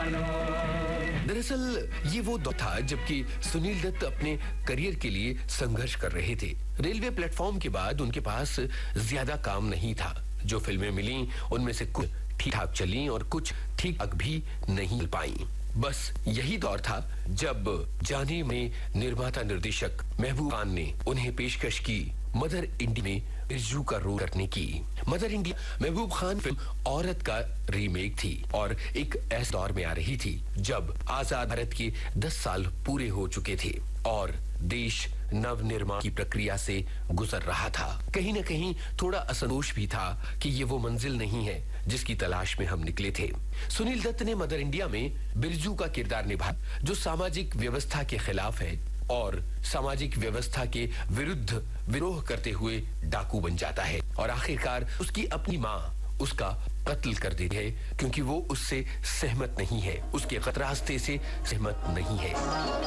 दरअसल ये वो दौर था जबकि सुनील दत्त अपने करियर के लिए संघर्ष कर रहे थे। रेलवे प्लेटफॉर्म के बाद उनके पास ज्यादा काम नहीं था। जो फिल्में मिली उनमें से कुछ ठीक ठाक चली और कुछ ठीक ठाक भी नहीं मिल पाई। बस यही दौर था जब जाने में निर्माता निर्देशक महबूब खान ने उन्हें पेशकश की मदर इंडिया में बिरजू का रोल करने की। Mother India Mehboob Khan film औरत का रीमेक थी और एक ऐसे दौर में आ रही थी जब आजाद भारत के 10 साल पूरे हो चुके थे और देश नवनिर्माण की प्रक्रिया से गुजर रहा था। कहीं न कहीं थोड़ा असंतोष भी था कि ये वो मंजिल नहीं है जिसकी तलाश में हम निकले थे। सुनील दत्त ने मदर इंडिया में बिरजू का किरदार निभाया जो सामाजिक व्यवस्था के खिलाफ है और सामाजिक व्यवस्था के विरुद्ध विरोध करते हुए डाकू बन जाता है और आखिरकार उसकी अपनी माँ उसका कत्ल कर देती है क्योंकि वो उससे सहमत नहीं है, उसके रास्ते से सहमत नहीं है।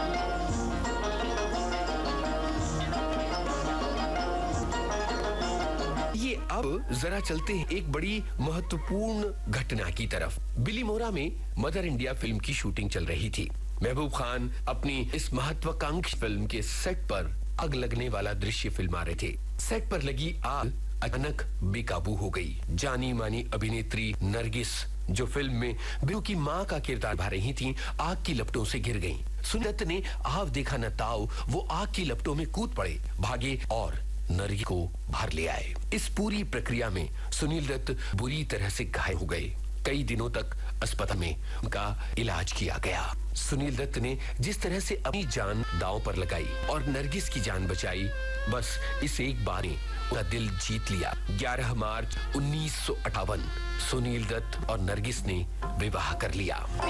ये अब जरा चलते हैं एक बड़ी महत्वपूर्ण घटना की तरफ। बिलीमोरा में मदर इंडिया फिल्म की शूटिंग चल रही थी। महबूब खान अपनी इस महत्वाकांक्षी फिल्म के सेट पर आग लगने वाला दृश्य फिल्मा रहे थे। सेट पर लगी आग अचानक बेकाबू हो गई। जानी मानी अभिनेत्री नरगिस जो फिल्म में बिरजू की मां का किरदार निभा रही थी, आग की लपटों से गिर गईं। सुनील दत्त ने आव देखा न ताव, वो आग की लपटों में कूद पड़े, भागे और नरगिस को बाहर ले आए। इस पूरी प्रक्रिया में सुनील दत्त बुरी तरह से घायल हो गए। कई दिनों तक अस्पताल में उनका इलाज किया गया। सुनील दत्त ने जिस तरह से अपनी जान दांव पर लगाई और नरगिस की जान बचाई, बस इस एक बार ने उनका दिल जीत लिया। 11 मार्च 1958 सुनील दत्त और नरगिस ने विवाह कर लिया।